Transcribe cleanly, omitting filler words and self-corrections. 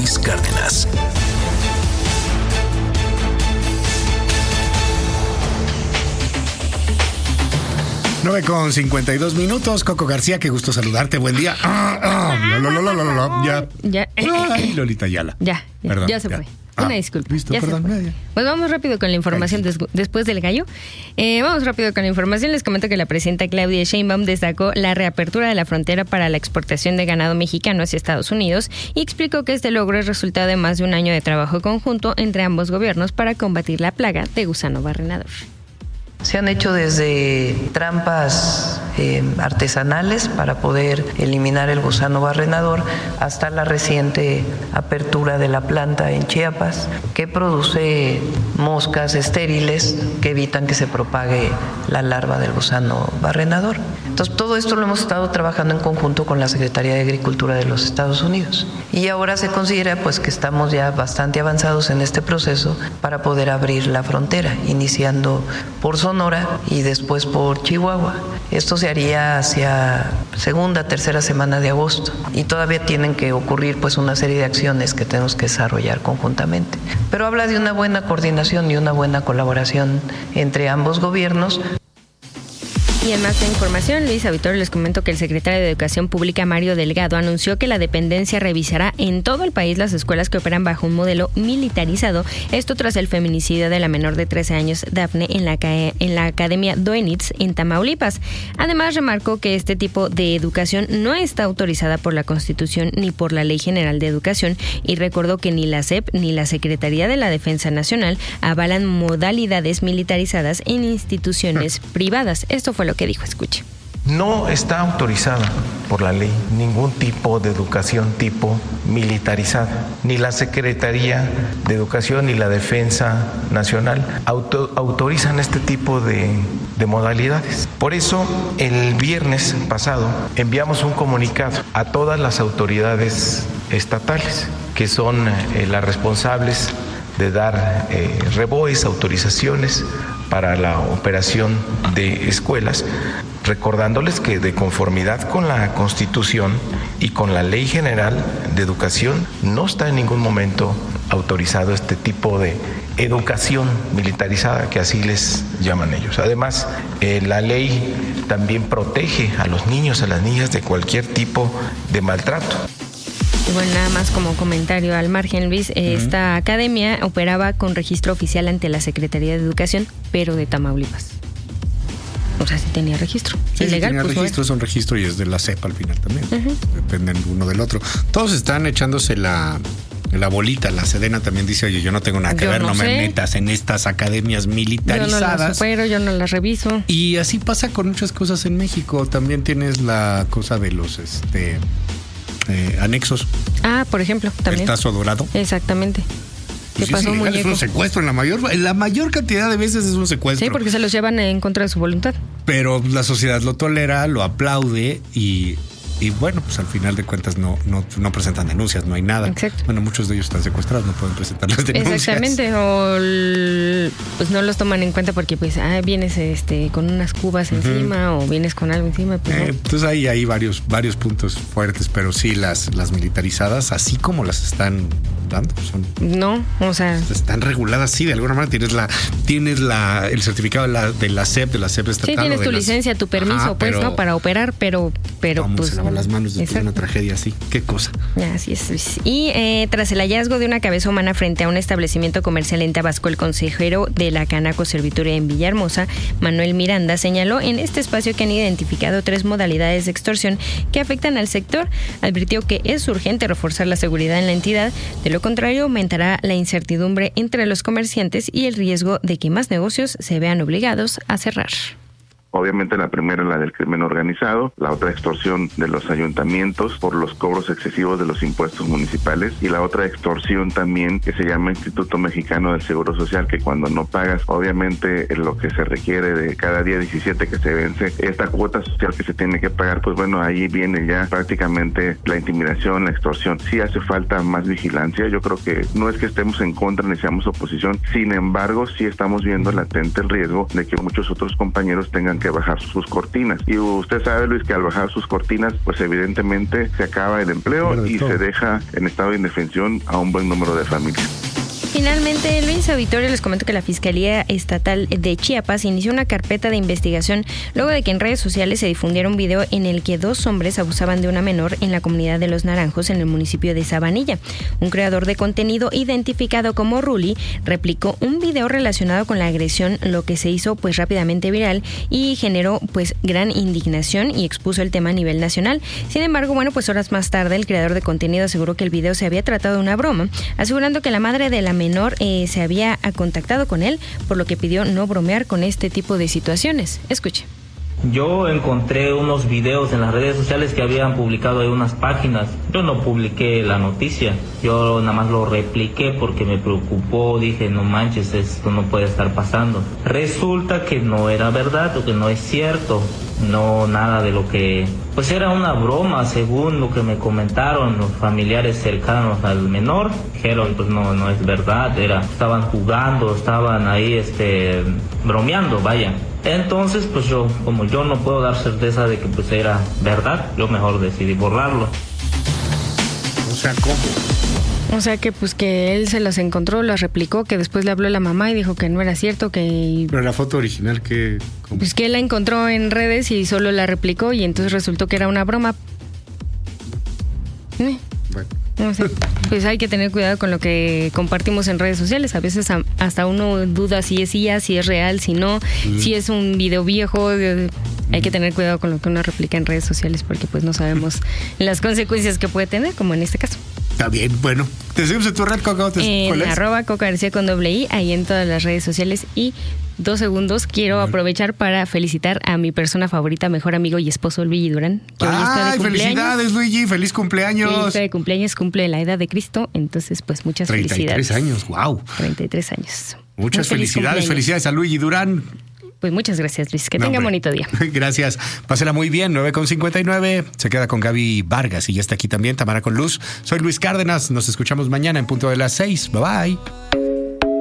Luis Cárdenas. Nueve con 52 minutos. Coco García, qué gusto saludarte. Buen día. Ya. Ay, Lolita Ayala. Perdón, ya se fue. Una disculpa. Listo, perdón. Pues vamos rápido con la información después del gallo. Vamos rápido con la información. Les comento que la presidenta Claudia Sheinbaum destacó la reapertura de la frontera para la exportación de ganado mexicano hacia Estados Unidos y explicó que este logro es resultado de más de un año de trabajo conjunto entre ambos gobiernos para combatir la plaga de gusano barrenador. Se han hecho desde trampas artesanales para poder eliminar el gusano barrenador hasta la reciente apertura de la planta en Chiapas, que produce moscas estériles que evitan que se propague la larva del gusano barrenador. Entonces, todo esto lo hemos estado trabajando en conjunto con la Secretaría de Agricultura de los Estados Unidos. Y ahora se considera pues que estamos ya bastante avanzados en este proceso para poder abrir la frontera, iniciando por Sonora y después por Chihuahua. Esto se haría hacia segunda, tercera semana de agosto y todavía tienen que ocurrir pues una serie de acciones que tenemos que desarrollar conjuntamente. Pero habla de una buena coordinación y una buena colaboración entre ambos gobiernos. Y en más información, Luis Auditorio, les comento que el secretario de Educación Pública, Mario Delgado, anunció que la dependencia revisará en todo el país las escuelas que operan bajo un modelo militarizado. Esto tras el feminicidio de la menor de 13 años, Dafne, en la Academia Doenitz, en Tamaulipas. Además, remarcó que este tipo de educación no está autorizada por la Constitución ni por la Ley General de Educación y recordó que ni la SEP ni la Secretaría de la Defensa Nacional avalan modalidades militarizadas en instituciones privadas. Esto fue lo que dijo, escuche. No está autorizada por la ley ningún tipo de educación tipo militarizada. Ni la Secretaría de Educación ni la Defensa Nacional autorizan este tipo de modalidades. Por eso, el viernes pasado enviamos un comunicado a todas las autoridades estatales, que son las responsables de dar reboes, autorizaciones para la operación de escuelas, recordándoles que de conformidad con la Constitución y con la Ley General de Educación no está en ningún momento autorizado este tipo de educación militarizada, que así les llaman ellos. Además, la ley también protege a los niños, a las niñas de cualquier tipo de maltrato. Y bueno, nada más como comentario al margen, Luis, esta academia operaba con registro oficial ante la Secretaría de Educación, pero de Tamaulipas. O sea, sí tenía registro. Sí, ilegal, tenía pues, registro, es un registro y es de la CEP al final también. Dependen uno del otro. Todos están echándose la bolita. La Sedena también dice, oye, yo no tengo nada que ver, no me metas en estas academias militarizadas. Yo no las supero, yo no las reviso. Y así pasa con muchas cosas en México. También tienes la cosa de los anexos. Por ejemplo, también. El Tazo Dorado. Exactamente. ¿Qué pasó, muñeco? Es un secuestro, en la mayor cantidad de veces es un secuestro. Sí, porque se los llevan en contra de su voluntad. Pero la sociedad lo tolera, lo aplaude y bueno, pues al final de cuentas no presentan denuncias, no hay nada. Exacto. Bueno, muchos de ellos están secuestrados, no pueden presentar las denuncias. Exactamente, o pues no los toman en cuenta porque pues vienes con unas cubas encima o vienes con algo encima. Pues, no. Entonces ahí hay varios puntos fuertes, pero sí las militarizadas, así como las están dando, están reguladas, sí, de alguna manera tienes el certificado de la SEP estatal. Sí, tienes tu licencia, tu permiso, para operar, pero pues se lavan las manos después de una tragedia así. Qué cosa. Así es. Y tras el hallazgo de una cabeza humana frente a un establecimiento comercial en Tabasco, el consejero de la Canaco Servituria en Villahermosa, Manuel Miranda, señaló en este espacio que han identificado 3 modalidades de extorsión que afectan al sector. Advirtió que es urgente reforzar la seguridad en la entidad, de lo contrario aumentará la incertidumbre entre los comerciantes y el riesgo de que más negocios se vean obligados a cerrar. Obviamente la primera es la del crimen organizado, la otra extorsión de los ayuntamientos por los cobros excesivos de los impuestos municipales y la otra extorsión también que se llama Instituto Mexicano del Seguro Social, que cuando no pagas obviamente lo que se requiere de cada día 17 que se vence, esta cuota social que se tiene que pagar, pues bueno, ahí viene ya prácticamente la intimidación, la extorsión. Sí hace falta más vigilancia, yo creo que no es que estemos en contra ni seamos oposición, sin embargo sí estamos viendo latente el riesgo de que muchos otros compañeros tengan que bajar sus cortinas. Y usted sabe, Luis, que al bajar sus cortinas, pues evidentemente se acaba el empleo y se deja en estado de indefensión a un buen número de familias. Finalmente, Luis Auditorio, les comento que la Fiscalía Estatal de Chiapas inició una carpeta de investigación luego de que en redes sociales se difundiera un video en el que 2 hombres abusaban de una menor en la comunidad de Los Naranjos, en el municipio de Sabanilla. Un creador de contenido identificado como Ruli replicó un video relacionado con la agresión, lo que se hizo pues rápidamente viral y generó pues gran indignación y expuso el tema a nivel nacional. Sin embargo, pues horas más tarde el creador de contenido aseguró que el video se había tratado de una broma, asegurando que la madre de la menor se había contactado con él, por lo que pidió no bromear con este tipo de situaciones. Escuche. Yo encontré unos videos en las redes sociales que habían publicado en unas páginas. Yo no publiqué la noticia, yo nada más lo repliqué porque me preocupó, dije, no manches, esto no puede estar pasando. Resulta que no era verdad, o que no es cierto, no nada de lo que... Pues era una broma, según lo que me comentaron los familiares cercanos al menor. Dijeron, pues no es verdad, estaban jugando, estaban ahí bromeando, vaya. Entonces, pues como yo no puedo dar certeza de que pues era verdad, yo mejor decidí borrarlo. O sea, ¿cómo? O sea que pues que él se las encontró, las replicó, que después le habló a la mamá y dijo que no era cierto, que... Pero la foto original, que... Pues que él la encontró en redes y solo la replicó y entonces resultó que era una broma. Bueno. No sé. Pues hay que tener cuidado con lo que compartimos en redes sociales. A veces hasta uno duda si es IA, si es real, si no, si es un video viejo. Hay que tener cuidado con lo que uno replica en redes sociales porque pues no sabemos las consecuencias que puede tener, como en este caso. Está bien, bueno. Te seguimos en tu red, Coca. En @CocaGarcía con ¡I, ahí en todas las redes sociales. Y 2 segundos, quiero aprovechar para felicitar a mi persona favorita, mejor amigo y esposo, Luigi Durán, que hoy está de cumpleaños. ¡Felicidades, Luigi! ¡Feliz cumpleaños! Sí, está de cumpleaños, cumple la edad de Cristo, entonces pues muchas 33 felicidades. 33 años, wow. 33 años. Muchas felicidades, felicidades a Luigi Durán. Pues muchas gracias, Luis. Que tenga bonito día. Gracias. Pásela muy bien. 9:59. Se queda con Gaby Vargas y ya está aquí también Tamara con Luz. Soy Luis Cárdenas. Nos escuchamos mañana en punto de las 6. Bye bye.